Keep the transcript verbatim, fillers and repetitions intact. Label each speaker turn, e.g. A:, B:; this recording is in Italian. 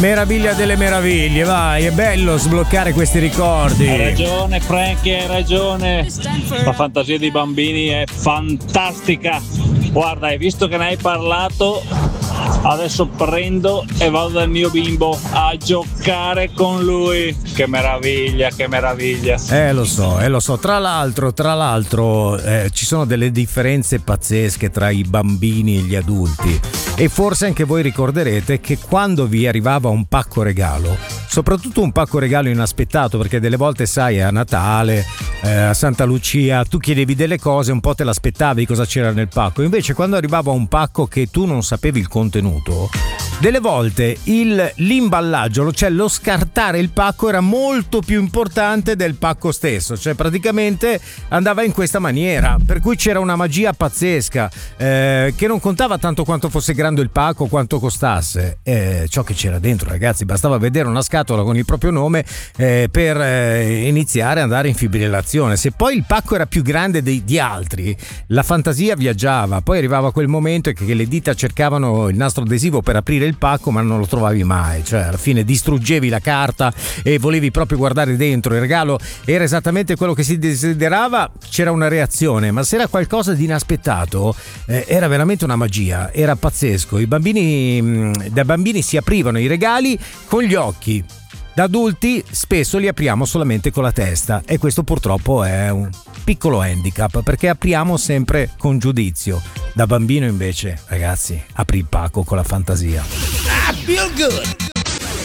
A: Meraviglia delle meraviglie, vai, è bello sbloccare questi ricordi.
B: Hai ragione Frankie, hai ragione. La fantasia dei bambini è fantastica. Guarda, hai visto che ne hai parlato? Adesso prendo e vado dal mio bimbo a giocare con lui. Che meraviglia, che meraviglia.
A: Eh lo so, eh lo so. Tra l'altro, tra l'altro eh, ci sono delle differenze pazzesche tra i bambini e gli adulti. E forse anche voi ricorderete che quando vi arrivava un pacco regalo, soprattutto un pacco regalo inaspettato, perché delle volte sai a Natale, eh, a Santa Lucia, tu chiedevi delle cose, un po' te l'aspettavi cosa c'era nel pacco. Invece quando arrivava un pacco che tu non sapevi il contenuto, delle volte il, l'imballaggio, cioè lo scartare il pacco, era molto più importante del pacco stesso, cioè praticamente andava in questa maniera, per cui c'era una magia pazzesca, eh, che non contava tanto quanto fosse grande il pacco, quanto costasse, eh, ciò che c'era dentro, ragazzi. Bastava vedere una scatola con il proprio nome eh, per eh, iniziare ad andare in fibrillazione. Se poi il pacco era più grande dei, di altri, la fantasia viaggiava. Poi arrivava quel momento che, che le dita cercavano il nastro adesivo per aprire il pacco, ma non lo trovavi mai, cioè alla fine distruggevi la carta e volevi proprio guardare dentro. Il regalo era esattamente quello che si desiderava, c'era una reazione, ma se era qualcosa di inaspettato eh, era veramente una magia, era pazzesco. I bambini, da bambini si aprivano i regali con gli occhi, da adulti spesso li apriamo solamente con la testa, e questo purtroppo è un piccolo handicap, perché apriamo sempre con giudizio. Da bambino invece, ragazzi, apri il pacco con la fantasia.
C: I feel good.